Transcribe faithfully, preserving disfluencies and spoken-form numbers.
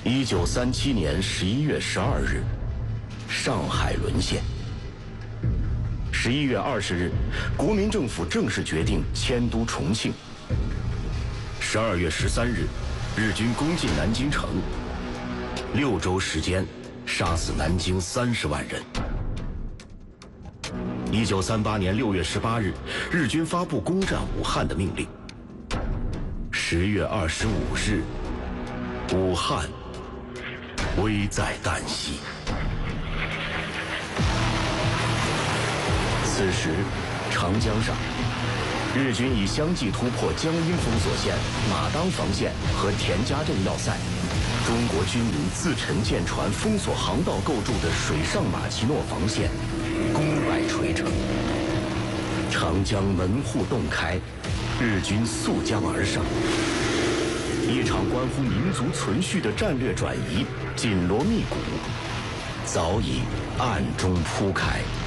一九三七年十一月十二日，上海沦陷。十一月二十日，国民政府正式决定迁都重庆。十二月十三日，日军攻进南京城，六周时间，杀死南京三十万人。一九三八年六月十八日，日军发布攻占武汉的命令。十月二十五日，武汉危在旦夕。此时，长江上，日军已相继突破江阴封锁线、马当防线和田家镇要塞。中国军民自沉舰船封锁航道构筑的水上马奇诺防线攻败垂成。长江门户洞开，日军溯江而上。一场关乎民族存续的战略转移紧锣密鼓，早已暗中铺开。